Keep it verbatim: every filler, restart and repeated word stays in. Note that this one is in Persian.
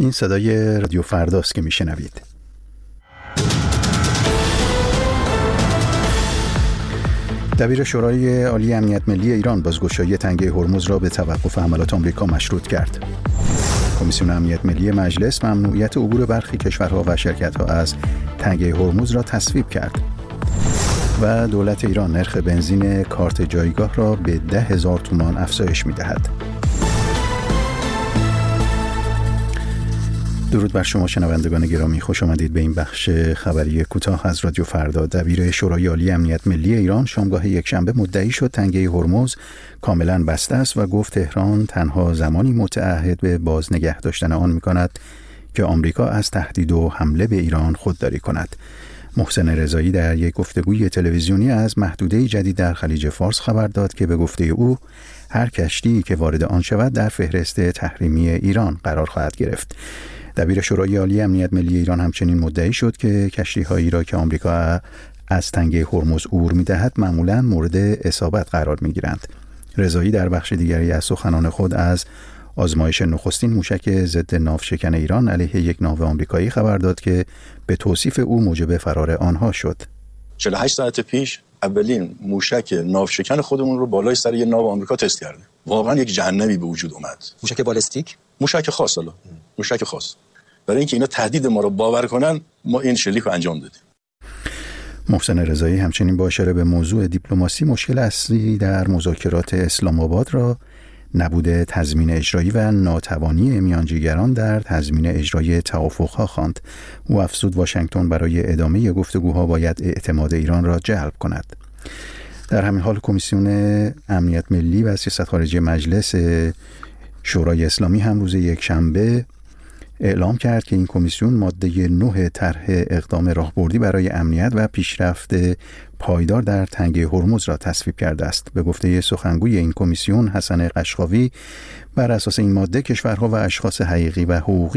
این صدای رادیو فرداست که میشنوید. دبیر شورای عالی امنیت ملی ایران بازگشایی تنگه هرمز را به توقف حملات آمریکا مشروط کرد. کمیسیون امنیت ملی مجلس ممنوعیت عبور برخی کشورها و شرکت‌ها از تنگه هرمز را تصویب کرد. و دولت ایران نرخ بنزین کارت جایگاه را به ده هزار تومان افزایش می‌دهد. درود بر شما شنوندگان گرامی، خوش آمدید به این بخش خبری کوتاه از رادیو فردا. دبیر شورای عالی امنیت ملی ایران شامگاه یکشنبه مدعی شد تنگه هرمز کاملا بسته است و گفت تهران تنها زمانی متعهد به باز نگه داشتن آن می‌کند که آمریکا از تهدید و حمله به ایران خودداری کند. محسن رضایی در یک گفتگوی تلویزیونی از محدوده جدید در خلیج فارس خبر داد که به گفته او هر کشتی که وارد آن شود در فهرست تحریمی ایران قرار خواهد گرفت. دبیر شورای عالی امنیت ملی ایران همچنین مدعی شد که کشتی‌هایی را که آمریکا از تنگه هرمز عبور می‌دهد معمولاً مورد اصابت قرار می‌گیرند. رضایی در بخش دیگری از سخنان خود از آزمایش نخستین موشک ضد ناوشکن ایران علیه یک ناو آمریکایی خبر داد که به توصیف او موجب فرار آنها شد. چهل و هشت ساعت پیش اولین موشک ناوشکن خودمون رو بالای سر یک ناو آمریکا تست کردیم. واقعا یک جهنمی به وجود اومد. موشک بالستیک؟ موشک خاص حالا. موشک خاص. برای اینکه اینا تهدید ما رو باور کنن ما این شلیک رو انجام دادیم. محسن رضایی همچنین با اشاره به موضوع دیپلماسی مشکل اصلی در مذاکرات اسلام آباد را نبود تضمین اجرایی و ناتوانی میانجیگران در تضمین اجرای توافق‌ها خواند. او افزود واشنگتن برای ادامه گفتگوها باید اعتماد ایران را جلب کند. در همین حال کمیسیون امنیت ملی و سیاست خارجی مجلس شورای اسلامی هم روز یکشنبه اعلام کرد که این کمیسیون ماده نه طرح اقدام راهبردی برای امنیت و پیشرفت پایدار در تنگه هرمز را تصویب کرده است. به گفته سخنگوی این کمیسیون حسن قشقاوی، بر اساس این ماده کشورها و اشخاص حقیقی و حقوقی